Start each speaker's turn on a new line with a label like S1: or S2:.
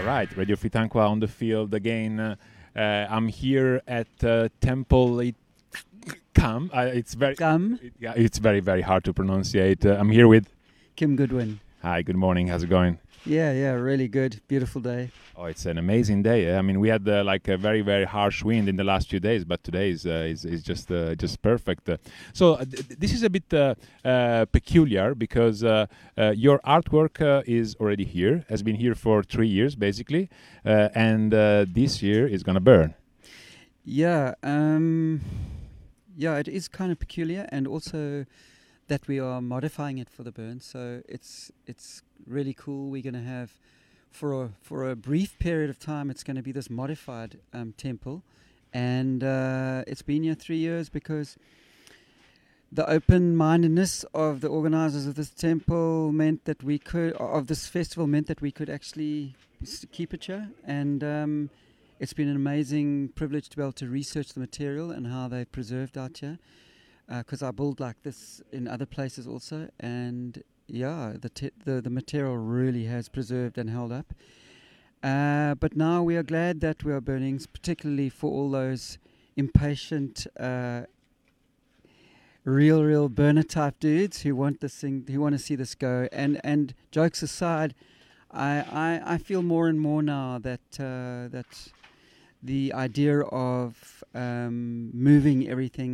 S1: right, Radio Fitanqua on the field again. I'm here at Temple Cam. It's very hard to pronunciate. I'm here with
S2: Kim Goodwin.
S1: Hi, good morning. How's it going?
S2: Yeah, really good. Beautiful day.
S1: Oh, it's an amazing day. I mean, we had like a very harsh wind in the last few days, but today is just perfect. This is a bit peculiar because your artwork is already here, has been here for 3 years basically, and this year is gonna burn.
S2: Yeah, it is kind of peculiar, and also that we are modifying it for the burn. So it's really cool. We're going to have for a brief period of time, it's going to be this modified temple, and it's been here 3 years because the open-mindedness of the organizers of this temple meant that we could, of this festival, meant that we could actually keep it here. And it's been an amazing privilege to be able to research the material and how they're preserved out here. Because I build like this in other places also, and the material really has preserved and held up. But now we are glad that we are burning, particularly for all those impatient, real burner type dudes who want this thing, who want to see this go. And jokes aside, I feel more and more now that the idea of moving everything